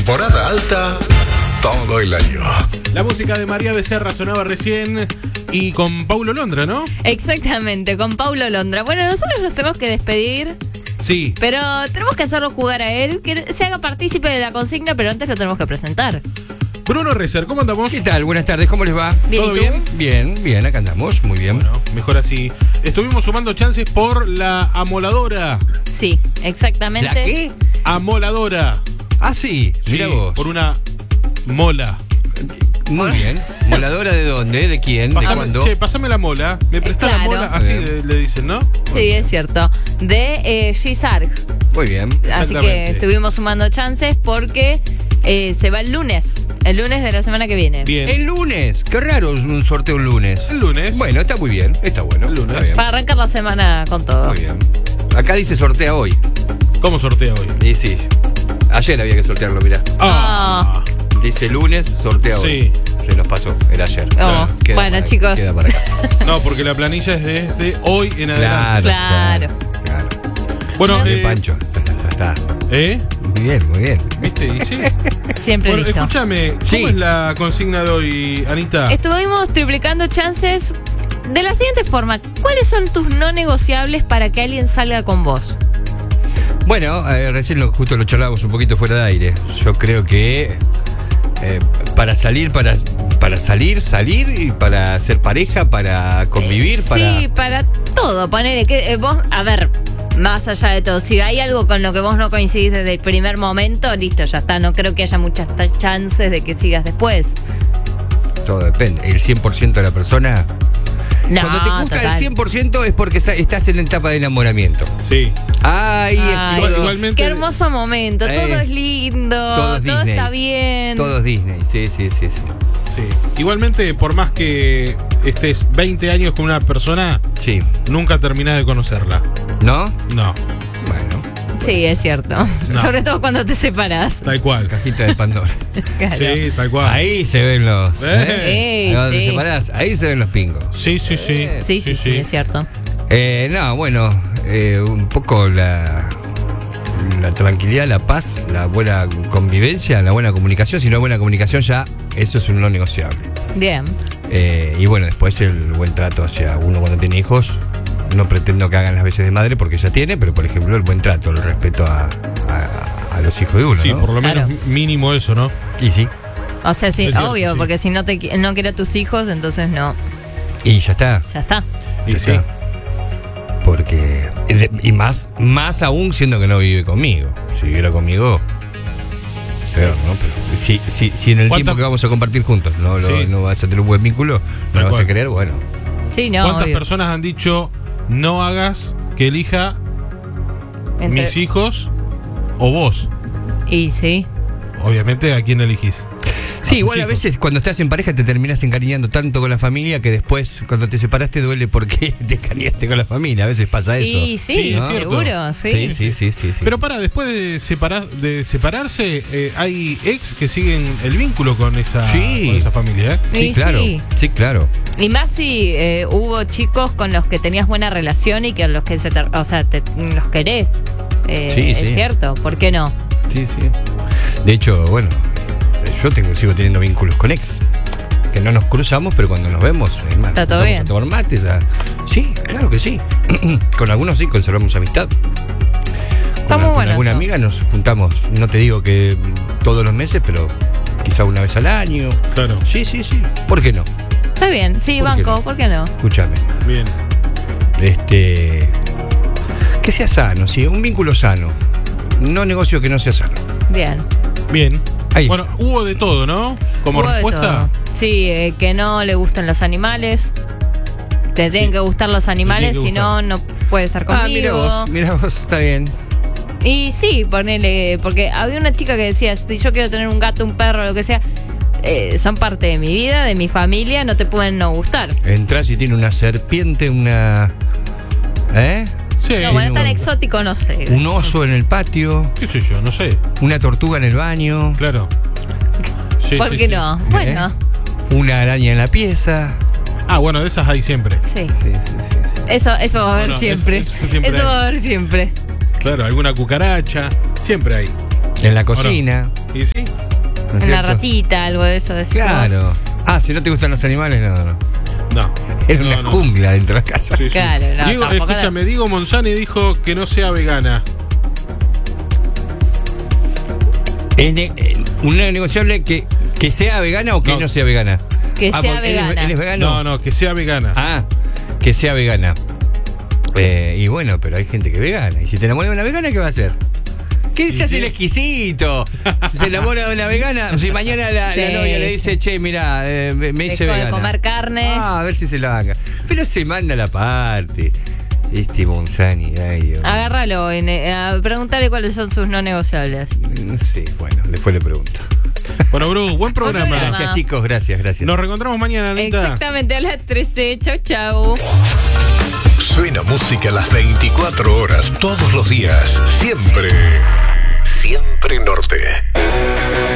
Temporada alta todo el año. La música de María Becerra sonaba recién y con Paulo Londra, ¿no? Exactamente, con Paulo Londra. Bueno, nosotros nos tenemos que despedir. Sí. Pero tenemos que hacerlo jugar a él, que se haga partícipe de la consigna, pero antes lo tenemos que presentar. Bruno Rezer, ¿cómo andamos? ¿Qué tal? Buenas tardes, ¿cómo les va? Bien, ¿Todo ¿y tú? bien? Bien, acá andamos, muy bien. Bueno, mejor así. Estuvimos sumando chances por la amoladora. Sí, exactamente. ¿La qué? Amoladora. Ah, sí, mira Sí, vos. por una mola. Muy bien. ¿Moladora de dónde? ¿De quién? ¿De cuándo? Che, pasame la mola. ¿Me prestás la Claro. mola? Así le dicen, ¿no? Sí, es cierto. De G-Sarg. Muy bien. Así que Exactamente. estuvimos sumando chances porque se va el lunes. El lunes de la semana que viene. Bien. El lunes. Qué raro un sorteo un lunes. El lunes. Bueno, está muy bien, está bueno. El lunes. Está bien. Para arrancar la semana con todo. Muy bien. Acá dice sortea hoy. ¿Cómo sortea hoy? Y sí. Ayer había que sortearlo, mirá. Ah. Dice lunes, sortea hoy. Sí. Se nos pasó, era ayer. Oh, Queda bueno, para- chicos. Queda para acá. No, porque la planilla es desde hoy en adelante. Claro. Claro. Bueno, Muy bien, Pancho. Está. ¿eh? Muy bien, muy bien. ¿Viste? Y sí. Siempre Bueno, listo. escúchame, ¿cómo Sí. es la consigna de hoy, Anita? Estuvimos triplicando chances de la siguiente forma. ¿Cuáles son tus no negociables para que alguien salga con vos? Bueno, recién justo lo charlábamos un poquito fuera de aire. Yo creo que para salir y para ser pareja, para convivir, Sí, para todo. Ponele que vos, a ver, más allá de todo, si hay algo con lo que vos no coincidís desde el primer momento, listo, ya está. No creo que haya muchas chances de que sigas después. Todo depende. El 100% de la persona. No, Cuando te gusta total. el 100% es porque estás en la etapa de enamoramiento. Sí. Ahí Ay, es todo. igualmente- qué hermoso momento. Todo es lindo, todo es Disney. está bien. Todo es Disney. Sí. Sí. Igualmente, por más que estés 20 años con una persona, Sí. nunca terminás de conocerla. ¿No? No, Bueno, Sí, es cierto. No. Sobre todo cuando te separás. tal cual. cajita de Pandora. Claro. Sí, tal cual. Ahí se ven los. Ey, Cuando te sí. separás, ahí se ven los pingos. Sí, sí, sí. Sí, es cierto. No, bueno, un poco la tranquilidad, la paz, la buena convivencia, la buena comunicación. Si no hay buena comunicación ya, eso es un no negociable. Bien. Y bueno, después el buen trato hacia uno cuando tiene hijos. No pretendo que hagan las veces de madre porque ya tiene, pero por ejemplo el buen trato, el respeto a los hijos de uno, Sí, ¿no? por lo menos Claro. mínimo eso, ¿no? Y sí, O sea, sí, Es cierto, obvio, sí. porque si no no quiero a tus hijos, entonces no. y ya está. Ya está. Y Ya sí. está. Porque y más aún siendo que no vive conmigo. Si viviera conmigo, peor, ¿no? Pero si en el ¿Cuánta- tiempo que vamos a compartir juntos Sí. no vas a tener un buen vínculo, no Tal lo vas cual. a querer, bueno. Sí, no. ¿Cuántas obvio. personas han dicho no hagas que elija Entre- mis hijos o vos? Y sí. Obviamente, ¿a quién elegís? Sí, tus igual a hijos. veces cuando estás en pareja te terminas encariñando tanto con la familia que después cuando te separaste duele porque te encariñaste con la familia. A veces pasa eso. Y Sí, sí, es cierto. seguro, sí. Sí. Pero después de separarse, hay ex que siguen el vínculo con esa familia, ¿eh? Sí, Y claro. sí. Sí, claro. Y más si hubo chicos con los que tenías buena relación y que los que los querés. Sí, es sí. cierto, ¿por qué no? Sí. De hecho, bueno, yo sigo teniendo vínculos con ex. Que no nos cruzamos, pero cuando nos vemos, más, Está todo vamos bien. a tomar mates. Sí, claro que sí. Con algunos sí conservamos amistad. Está muy Con bueno alguna eso. amiga nos juntamos, no te digo que todos los meses, pero quizá una vez al año. Claro. Sí. ¿Por qué no? Está bien, sí, ¿Por qué banco, no? ¿por qué no? Escúchame. Bien. Que sea sano, sí, un vínculo sano. No negocio que no sea sano. Bien. Ahí. Bueno, hubo de todo, ¿no? Como Hubo de respuesta. todo. Sí, que no le gustan los animales. Te tienen que gustar los animales, tienen que si no, no puede estar conmigo. mira vos, está bien. Y sí, ponele, porque había una chica que decía, si yo quiero tener un gato, un perro, lo que sea, son parte de mi vida, de mi familia, no te pueden no gustar. Entrás y tiene una serpiente, una... Sí. No, bueno, tan un- exótico no sé. Un oso en el patio, ¿Qué sé yo? No sé. una tortuga en el baño, Claro. Sí, ¿Por sí, qué sí. no? Bueno, una araña en la pieza. Ah, bueno, de esas hay siempre. sí. Sí. Eso va a haber Bueno, siempre. eso siempre Eso hay. va a haber siempre. Claro, alguna cucaracha. Siempre hay. En la cocina. ¿Y sí? ¿no es Una cierto? ratita, algo de eso. Decís Claro. Ah, si no te gustan los animales, no. No. Era una jungla dentro de la casa. Sí, sí. Claro, no, Diego, tampoco escúchame, Diego Monzani dijo que no sea vegana. ¿Una negociable que sea vegana o que no sea vegana? Que sea porque vegana. ¿Él es vegano? No, que sea vegana. Ah, que sea vegana. Y bueno, pero hay gente que es vegana. Y si te enamoras de una vegana, ¿qué va a hacer? ¿Qué se hace el exquisito? Si se enamora de una vegana, si mañana la Sí, novia le dice, sí. che, mirá, me hice Dejó de vegana. comer carne. Ah, a ver si se la haga. Pero se manda la parte. Este Monzani, ay Dios. Agárralo, pregúntale cuáles son sus no negociables. Sí, bueno, después le pregunto. Bueno, Bru, buen programa. Gracias, chicos, gracias. Nos reencontramos mañana, Anita. Exactamente a las 13. Chau, chau. Suena música a las 24 horas, todos los días, siempre. Siempre Norte.